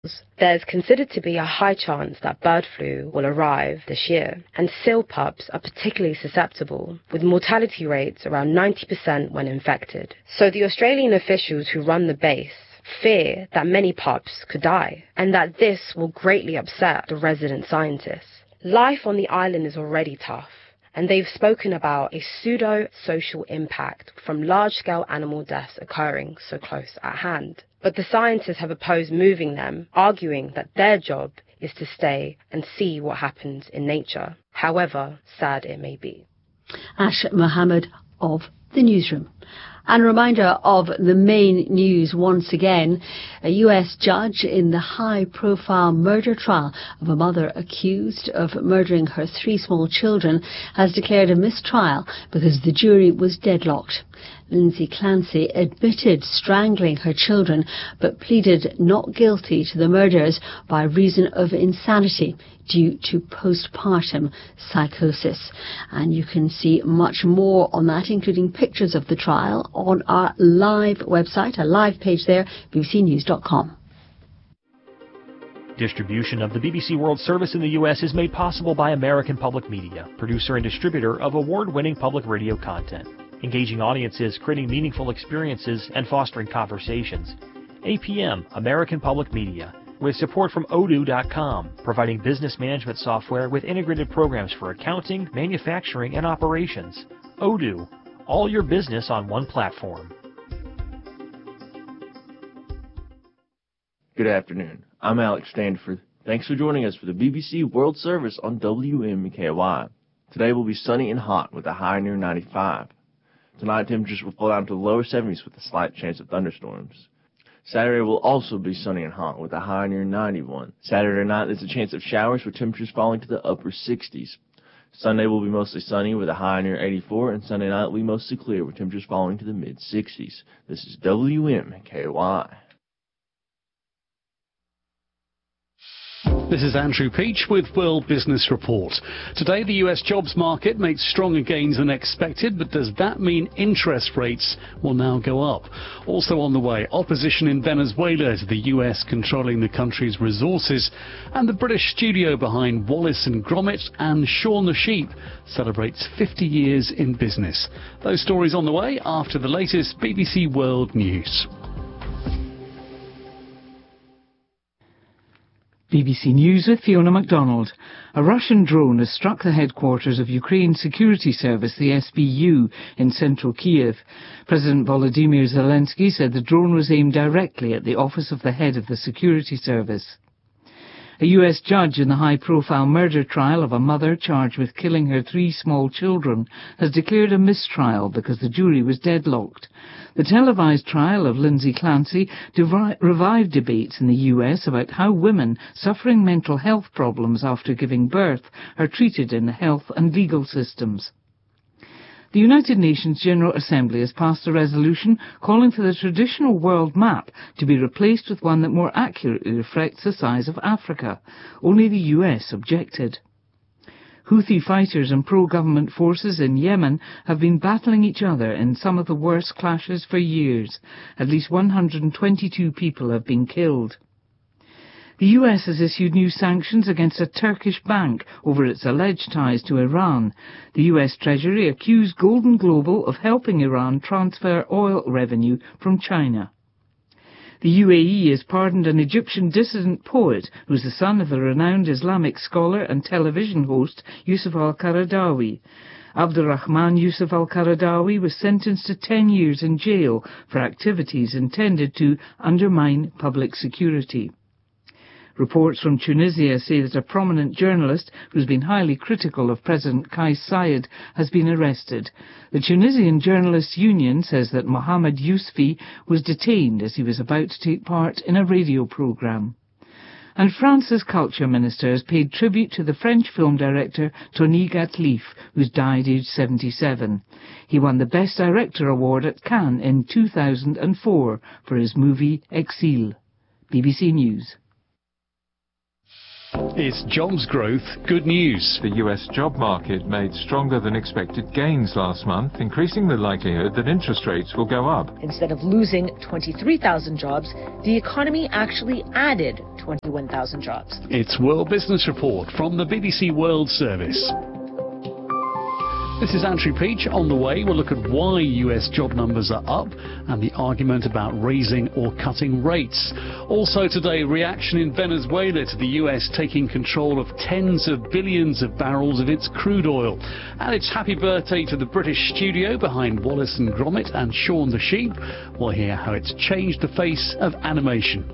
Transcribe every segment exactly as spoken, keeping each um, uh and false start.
There's considered to be a high chance that bird flu will arrive this year, and seal pups are particularly susceptible, with mortality rates around ninety percent when infected. So the Australian officials who run the base fear that many pups could die, and that this will greatly upset the resident scientists. Life on the island is already tough, and they've spoken about a pseudo-social impact from large-scale animal deaths occurring so close at hand. But the scientists have opposed moving them, arguing that their job is to stay and see what happens in nature, however sad it may be. Ash Mohammed of the Newsroom. And a reminder of the main news once again. A U S judge in the high-profile murder trial of a mother accused of murdering her three small children has declared a mistrial because the jury was deadlocked. Lindsay Clancy admitted strangling her children but pleaded not guilty to the murders by reason of insanity due to postpartum psychosis. And you can see much more on that, including pictures of the trial, on our live website, a live page there, b b c news dot com. Distribution of the B B C World Service in the U S is made possible by American Public Media, producer and distributor of award-winning public radio content, engaging audiences, creating meaningful experiences, and fostering conversations. A P M, American Public Media, with support from odoo dot com, providing business management software with integrated programs for accounting, manufacturing, and operations. Odoo, all your business on one platform. Good afternoon. I'm Alex Standiford. Thanks for joining us for the B B C World Service on W M K Y. Today will be sunny and hot with a high near ninety-five. Tonight, temperatures will fall down to the lower seventies with a slight chance of thunderstorms. Saturday will also be sunny and hot with a high near ninety-one. Saturday night, there's a chance of showers with temperatures falling to the upper sixties. Sunday will be mostly sunny with a high near eighty-four, and Sunday night will be mostly clear with temperatures falling to the mid-sixties. This is W M K Y. This is Andrew Peach with World Business Report. Today, the U S jobs market made stronger gains than expected, but does that mean interest rates will now go up? Also on the way, opposition in Venezuela to the U S controlling the country's resources, and the British studio behind Wallace and Gromit and Shaun the Sheep celebrates fifty years in business. Those stories on the way after the latest B B C World News. B B C News with Fiona MacDonald. A Russian drone has struck the headquarters of Ukraine's security service, the S B U, in central Kiev. President Volodymyr Zelensky said the drone was aimed directly at the office of the head of the security service. A U S judge in the high-profile murder trial of a mother charged with killing her three small children has declared a mistrial because the jury was deadlocked. The televised trial of Lindsay Clancy revived debates in the U S about how women suffering mental health problems after giving birth are treated in the health and legal systems. The United Nations General Assembly has passed a resolution calling for the traditional world map to be replaced with one that more accurately reflects the size of Africa. Only the U S objected. Houthi fighters and pro-government forces in Yemen have been battling each other in some of the worst clashes for years. At least one hundred twenty-two people have been killed. The U S has issued new sanctions against a Turkish bank over its alleged ties to Iran. The U S Treasury accused Golden Global of helping Iran transfer oil revenue from China. The U A E has pardoned an Egyptian dissident poet who is the son of the renowned Islamic scholar and television host Yusuf al-Qaradawi. Abdurrahman Yusuf al-Qaradawi was sentenced to ten years in jail for activities intended to undermine public security. Reports from Tunisia say that a prominent journalist who's been highly critical of President Kais Saied has been arrested. The Tunisian Journalists Union says that Mohamed Yousfi was detained as he was about to take part in a radio programme. And France's culture minister has paid tribute to the French film director Tony Gatliff, who's died aged seventy-seven. He won the Best Director award at Cannes in two thousand four for his movie Exil. B B C News. Is jobs growth good news? The U S job market made stronger than expected gains last month, increasing the likelihood that interest rates will go up. Instead of losing twenty-three thousand jobs, the economy actually added twenty-one thousand jobs. It's World Business Report from the B B C World Service. This is Andrew Peach. On the way, we'll look at why U S job numbers are up and the argument about raising or cutting rates. Also today, reaction in Venezuela to the U S taking control of tens of billions of barrels of its crude oil. And it's happy birthday to the British studio behind Wallace and Gromit and Shaun the Sheep. We'll hear how it's changed the face of animation.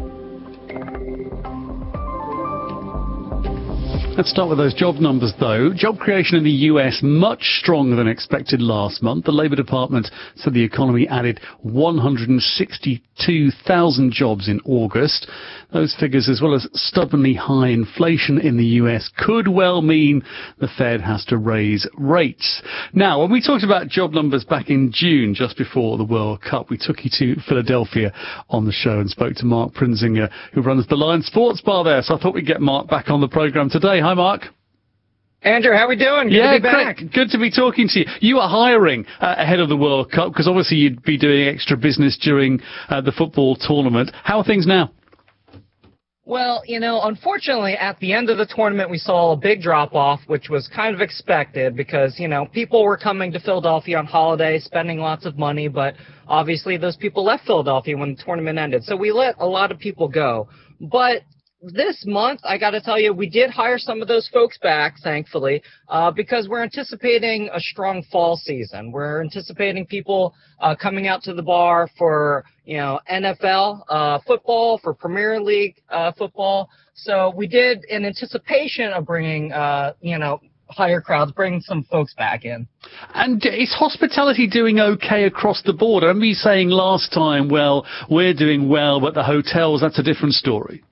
Let's start with those job numbers, though. Job creation in the U S much stronger than expected last month. The Labour Department said the economy added one hundred sixty-two thousand jobs in August. Those figures, as well as stubbornly high inflation in the U S, could well mean the Fed has to raise rates. Now, when we talked about job numbers back in June, just before the World Cup, we took you to Philadelphia on the show and spoke to Mark Prinzinger, who runs the Lion Sports Bar there. So I thought we'd get Mark back on the programme today. Hi, Mark. Andrew, how are we doing? Good yeah, to be back. Great. Good to be talking to you. You are hiring uh, ahead of the World Cup because obviously you'd be doing extra business during uh, the football tournament. How are things now? Well, you know, unfortunately, at the end of the tournament, we saw a big drop-off, which was kind of expected because, you know, people were coming to Philadelphia on holiday, spending lots of money, but obviously those people left Philadelphia when the tournament ended. So we let a lot of people go. But this month, I got to tell you, we did hire some of those folks back, thankfully, uh, because we're anticipating a strong fall season. We're anticipating people uh, coming out to the bar for, you know, N F L uh, football, for Premier League uh, football. So we did, in anticipation of bringing, uh, you know, higher crowds, bring some folks back in. And is hospitality doing okay across the board? I remember you saying last time, well, we're doing well, but the hotels, that's a different story.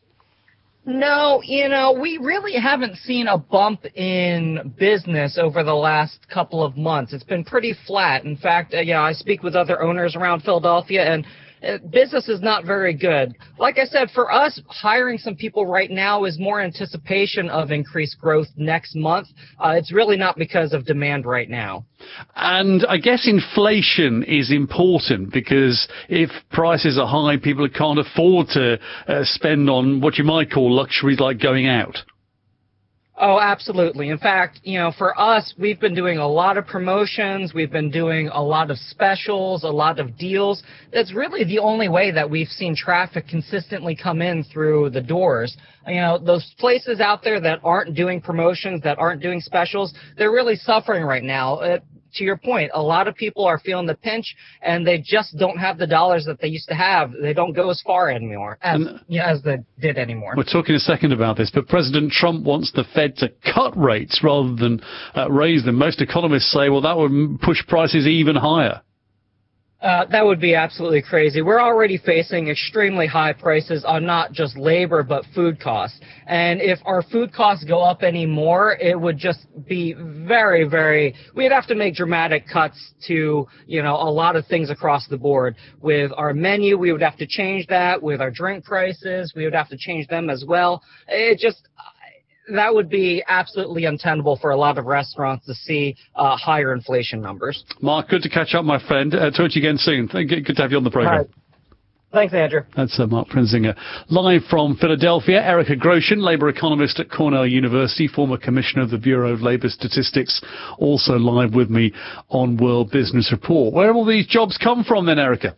No, you know, we really haven't seen a bump in business over the last couple of months. It's been pretty flat. In fact, uh, yeah, I speak with other owners around Philadelphia, and uh, business is not very good. Like I said, for us, hiring some people right now is more anticipation of increased growth next month. Uh, it's really not because of demand right now. And I guess inflation is important because if prices are high, people can't afford to uh, spend on what you might call luxuries like going out. Oh, absolutely. In fact, you know, for us, we've been doing a lot of promotions. We've been doing a lot of specials, a lot of deals. That's really the only way that we've seen traffic consistently come in through the doors. You know, those places out there that aren't doing promotions, that aren't doing specials, they're really suffering right now. It, to your point, a lot of people are feeling the pinch, and they just don't have the dollars that they used to have. They don't go as far anymore as, you know, as they did anymore. We're talking a second about this, but President Trump wants the Fed to cut rates rather than uh, raise them. Most economists say, well, that would push prices even higher. Uh, that would be absolutely crazy. We're already facing extremely high prices on not just labor, but food costs. And if our food costs go up any more, it would just be very, very, we'd have to make dramatic cuts to, you know, a lot of things across the board. With our menu, we would have to change that. With our drink prices, we would have to change them as well. It just, that would be absolutely untenable for a lot of restaurants to see uh, higher inflation numbers. Mark, good to catch up, my friend. Uh, talk to you again soon. Good to have you on the program. Right. Thanks, Andrew. That's uh, Mark Prinzinger. Live from Philadelphia, Erica Grosjean, Labour economist at Cornell University, former commissioner of the Bureau of Labour Statistics, also live with me on World Business Report. Where have all these jobs come from then, Erica?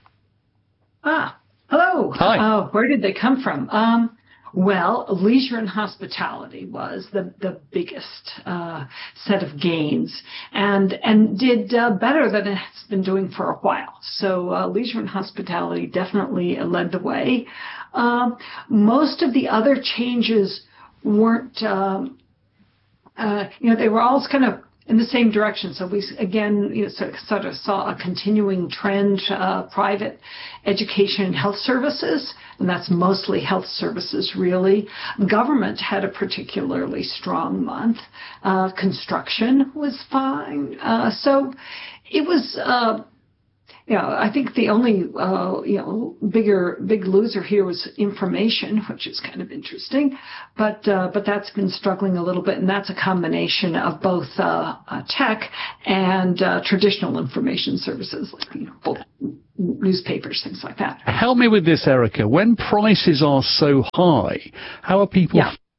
Ah, hello. Hi. Uh, where did they come from? Um, Well, leisure and hospitality was the, the biggest uh, set of gains and and did uh, better than it's been doing for a while. So uh, leisure and hospitality definitely led the way. Um, most of the other changes weren't, um, uh, you know, they were all kind of in the same direction. So we, again, you know, sort, of, sort of saw a continuing trend, uh, private education and health services, and that's mostly health services, really. Government had a particularly strong month. Uh, construction was fine. Uh, so it was, uh, Yeah, I think the only, uh, you know, bigger, big loser here was information, which is kind of interesting, but uh, but that's been struggling a little bit, and that's a combination of both uh, uh, tech and uh, traditional information services, like you know, both newspapers, things like that. Help me with this, Erica. When prices are so high, how are people Yeah.